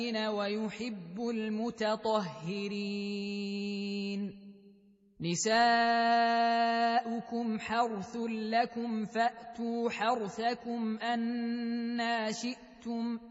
ويحب المتطهرين. نساؤكم حرث لكم فأتوا حرثكم أنى شئتم